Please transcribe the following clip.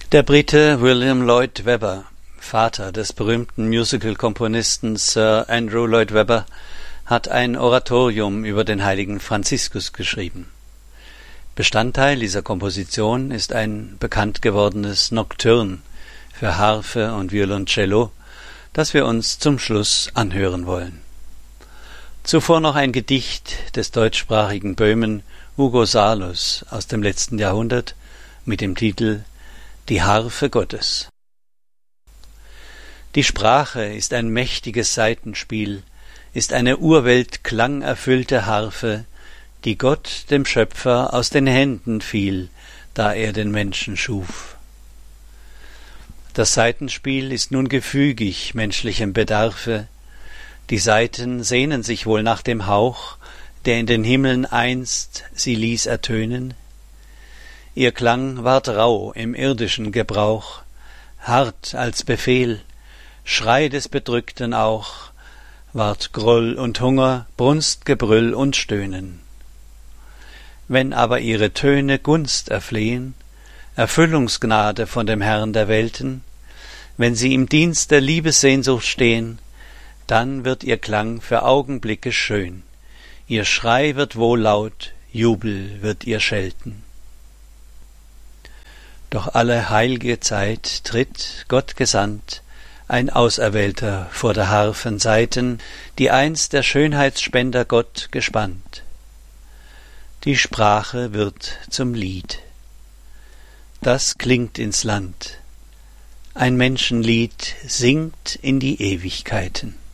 Der Brite William Lloyd Webber, Vater des berühmten Musical-Komponisten Sir Andrew Lloyd Webber, hat ein Oratorium über den heiligen Franziskus geschrieben. Bestandteil dieser Komposition ist ein bekannt gewordenes Nocturne für Harfe und Violoncello, das wir uns zum Schluss anhören wollen. Zuvor noch ein Gedicht des deutschsprachigen Böhmen Hugo Salus aus dem letzten Jahrhundert mit dem Titel »Die Harfe Gottes«. Die Sprache ist ein mächtiges Saitenspiel, ist eine urweltklangerfüllte Harfe, die Gott dem Schöpfer aus den Händen fiel, da er den Menschen schuf. Das Saitenspiel ist nun gefügig menschlichem Bedarfe, die Saiten sehnen sich wohl nach dem Hauch, der in den Himmeln einst sie ließ ertönen. Ihr Klang ward rauh im irdischen Gebrauch, hart als Befehl, Schrei des Bedrückten auch, ward Groll und Hunger, Brunstgebrüll und Stöhnen. Wenn aber ihre Töne Gunst erflehen, Erfüllungsgnade von dem Herrn der Welten, wenn sie im Dienst der Liebessehnsucht stehen, dann wird ihr Klang für Augenblicke schön, ihr Schrei wird wohllaut, Jubel wird ihr schelten. Doch alle heilge Zeit tritt, Gott gesandt, ein Auserwählter vor der Harfen Saiten, die einst der Schönheitsspender Gott gespannt. Die Sprache wird zum Lied. Das klingt ins Land. Ein Menschenlied singt in die Ewigkeiten.